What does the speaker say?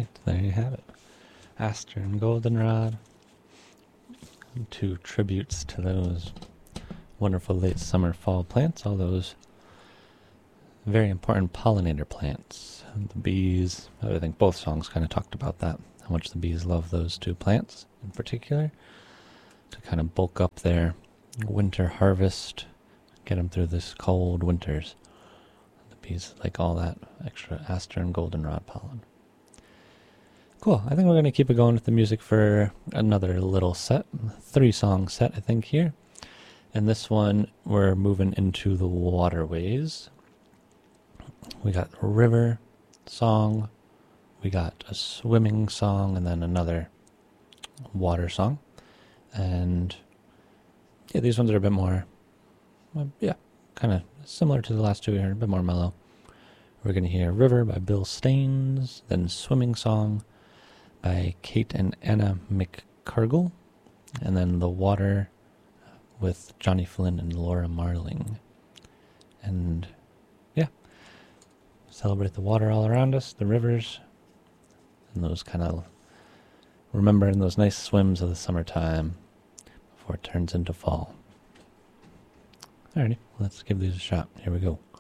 Alright, there you have it. Aster and Goldenrod. Two tributes to those wonderful late summer fall plants, all those very important pollinator plants. And the bees, I think both songs kind of talked about that, how much the bees love those two plants in particular, to kind of bulk up their winter harvest, get them through this cold winters. The bees like all that extra aster and goldenrod pollen. Cool, I think we're going to keep it going with the music for another little set, 3-song set I think here. And this one, we're moving into the waterways. We got a river song, we got a swimming song, and then another water song. And yeah, these ones are a bit more, kind of similar to the last two we heard, a bit more mellow. We're going to hear River by Bill Staines, then Swimming Song by Kate and Anna McCargill, and then The Water with Johnny Flynn and Laura Marling. And yeah, celebrate the water all around us, the rivers, and those kind of remembering those nice swims of the summertime before it turns into fall. Alrighty, let's give these a shot. Here we go.